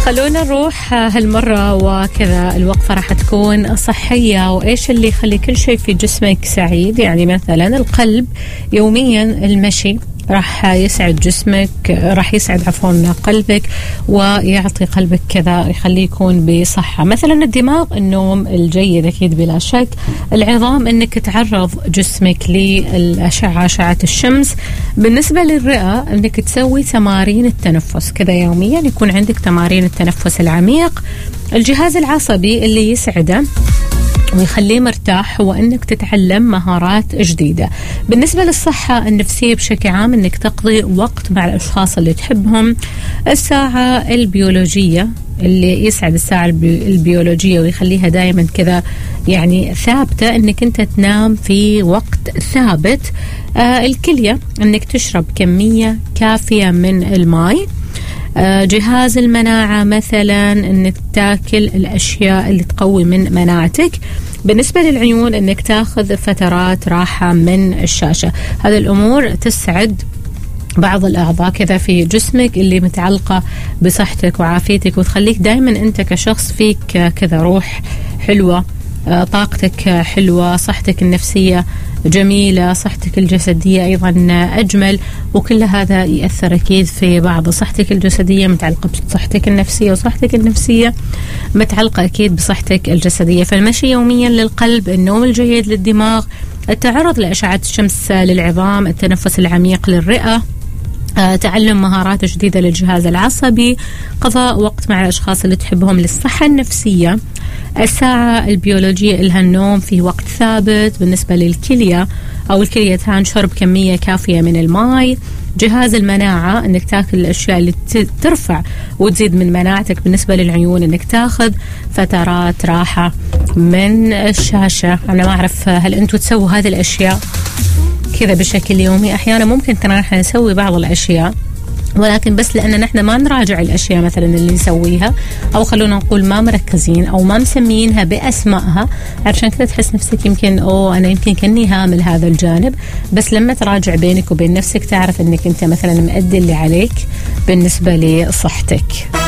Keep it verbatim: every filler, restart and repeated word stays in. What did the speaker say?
خلونا نروح هالمرة وكذا الوقفة راح تكون صحية. وإيش اللي يخلي كل شيء في جسمك سعيد؟ يعني مثلا القلب يوميا المشي راح يسعد جسمك، راح يسعد عفوا قلبك ويعطي قلبك كذا يخليه يكون بصحة. مثلا الدماغ النوم الجيد أكيد بلا شك. العظام أنك تعرض جسمك للأشعة أشعة الشمس. بالنسبة للرئة أنك تسوي تمارين التنفس كذا يوميا، يكون عندك تمارين التنفس العميق. الجهاز العصبي اللي يسعده ويخليه مرتاح هو أنك تتعلم مهارات جديدة. بالنسبة للصحة النفسية بشكل عام أنك تقضي وقت مع الأشخاص اللي تحبهم. الساعة البيولوجية اللي يسعد الساعة البيولوجية ويخليها دائما كذا يعني ثابتة، أنك أنت تنام في وقت ثابت. آه الكلية أنك تشرب كمية كافية من الماء. آه جهاز المناعة مثلا أنك تاكل الأشياء اللي تقوي من مناعتك. بالنسبة للعيون أنك تاخذ فترات راحة من الشاشة. هذه الأمور تسعد بعض الأعضاء كذا في جسمك اللي متعلقة بصحتك وعافيتك، وتخليك دائما أنت كشخص فيك كذا روح حلوة، طاقتك حلوة، صحتك النفسية جميلة، صحتك الجسدية أيضا أجمل. وكل هذا يأثر أكيد في بعض. صحتك الجسدية متعلقة بصحتك النفسية، وصحتك النفسية متعلقة أكيد بصحتك الجسدية. فالمشي يوميا للقلب، النوم الجيد للدماغ، التعرض لأشعة الشمس للعظام، التنفس العميق للرئة، تعلم مهارات جديدة للجهاز العصبي، قضاء وقت مع الأشخاص اللي تحبهم للصحة النفسية. الساعة البيولوجية إلها النوم في وقت ثابت. بالنسبة للكلية أو الكليتان شرب كمية كافية من الماء. جهاز المناعة أنك تاكل الأشياء اللي ترفع وتزيد من مناعتك. بالنسبة للعيون أنك تاخذ فترات راحة من الشاشة. أنا ما أعرف هل أنتوا تسووا هذه الأشياء كذا بشكل يومي؟ أحيانا ممكن ترى نحن نسوي بعض الأشياء ولكن بس لأن نحن ما نراجع الأشياء مثلا اللي نسويها، أو خلونا نقول ما مركزين أو ما مسمينها بأسمائها، عشان كذا تحس نفسك يمكن أوه أنا يمكن كني هامل هذا الجانب. بس لما تراجع بينك وبين نفسك تعرف أنك أنت مثلا مؤدي اللي عليك بالنسبة لصحتك.